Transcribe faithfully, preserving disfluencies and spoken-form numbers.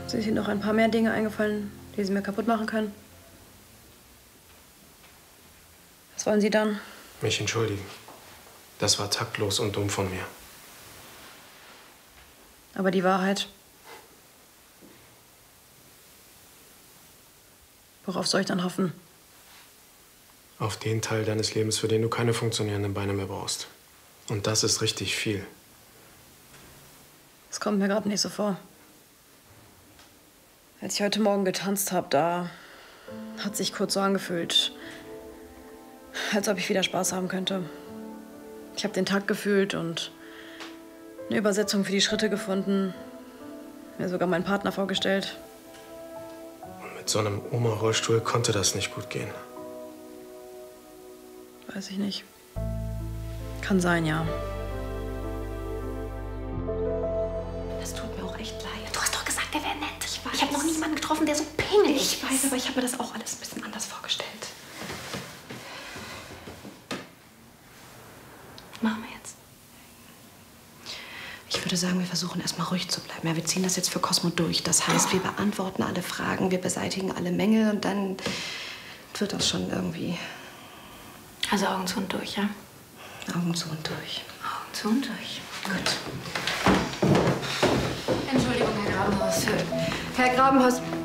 Sind Ihnen noch ein paar mehr Dinge eingefallen, die Sie mir kaputt machen können? Was wollen Sie dann? Mich entschuldigen. Das war taktlos und dumm von mir. Aber die Wahrheit? Worauf soll ich dann hoffen? Auf den Teil deines Lebens, für den du keine funktionierenden Beine mehr brauchst. Und das ist richtig viel. Das kommt mir gerade nicht so vor. Als ich heute Morgen getanzt habe, da hat sich kurz so angefühlt, als ob ich wieder Spaß haben könnte. Ich habe den Takt gefühlt und eine Übersetzung für die Schritte gefunden. Mir sogar meinen Partner vorgestellt. Und mit so einem Oma-Rollstuhl konnte das nicht gut gehen. Weiß ich nicht. Kann sein, ja. Das tut mir auch echt leid. Du hast doch gesagt, wir wären nett. Ich weiß. Ich habe noch niemanden getroffen, der so pingelig ist. Ich weiß, aber ich habe mir das auch alles ein bisschen anders vorgestellt. Was machen wir jetzt? Ich würde sagen, wir versuchen erstmal ruhig zu bleiben. Ja, wir ziehen das jetzt für Cosmo durch. Das heißt, wir beantworten alle Fragen, wir beseitigen alle Mängel und dann wird das schon irgendwie. Also Augen zu und durch, ja? Augen zu und durch. Augen zu und durch. Gut. Entschuldigung, Herr Grabenhaus. Herr Grabenhaus,